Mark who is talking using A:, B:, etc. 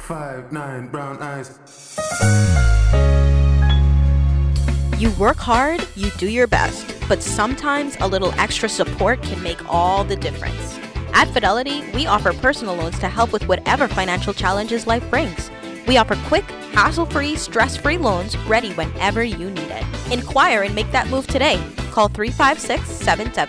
A: 5'9" brown eyes.
B: You work hard, you do your best, but sometimes a little extra support can make all the difference. At Fidelity, we offer personal loans to help with whatever financial challenges life brings. We offer quick, hassle-free, stress-free loans ready whenever you need it. Inquire and make that move today. Call 356-7777.